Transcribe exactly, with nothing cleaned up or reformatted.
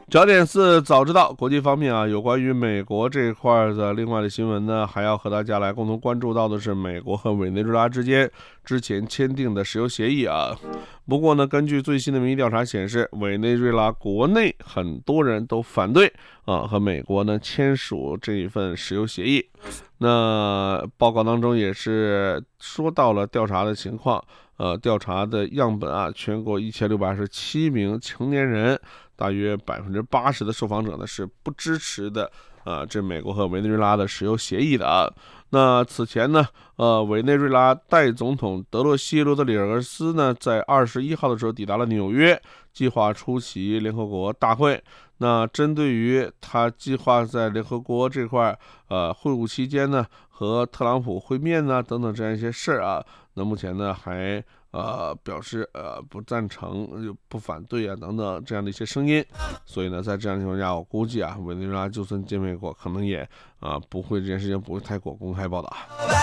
焦点四早知道，国际方面啊，有关于美国这块的另外的新闻呢，还要和大家来共同关注到的是美国和委内瑞拉之间之前签订的石油协议啊。不过呢，根据最新的民意调查显示，委内瑞拉国内很多人都反对啊和美国呢签署这一份石油协议。那报告当中也是说到了调查的情况，呃，调查的样本啊，全国一千六百二十七名成年人。大约百分之八十的受访者呢是不支持的，呃，这美国和委内瑞拉的石油协议的啊。那此前呢，呃，委内瑞拉代总统德洛西·罗德里格斯呢，在二十一号的时候抵达了纽约，计划出席联合国大会。那针对于他计划在联合国这块呃会晤期间呢，和特朗普会面呢等等这样一些事儿啊，那目前呢还。呃，表示呃不赞成、不反对啊等等这样的一些声音，所以呢，在这样的情况下，我估计啊，委内瑞拉就算见美国，可能也啊、呃、不会这件事情不会太过公开报道。